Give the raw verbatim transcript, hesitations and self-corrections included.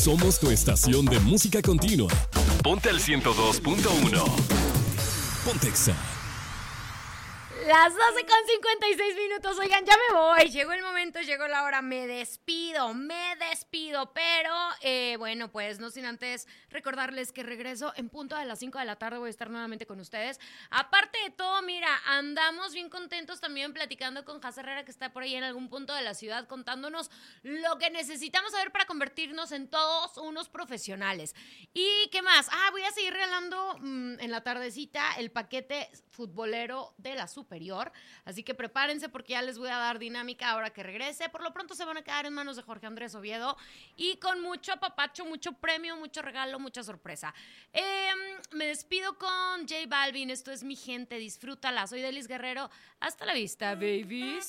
Somos tu estación de música continua. Ponte al ciento dos punto uno. Pontexa. Las doce con cincuenta y seis minutos, oigan, ya me voy, llegó el momento, llegó la hora, me despido, me despido, pero eh, bueno, pues no sin antes recordarles que regreso en punto de las cinco de la tarde, voy a estar nuevamente con ustedes. Aparte de todo, mira, andamos bien contentos también platicando con Jaz Herrera, que está por ahí en algún punto de la ciudad, contándonos lo que necesitamos saber para convertirnos en todos unos profesionales. ¿Y qué más? Ah, voy a seguir regalando mmm, en la tardecita el paquete futbolero de la Superior. Así que prepárense porque ya les voy a dar dinámica ahora que regrese. Por lo pronto se van a quedar en manos de Jorge Andrés Oviedo y con mucho apapacho, mucho premio, mucho regalo, mucha sorpresa. Eh, me despido con J Balvin. Esto es Mi Gente, disfrútala. Soy Delis Guerrero. Hasta la vista, babies.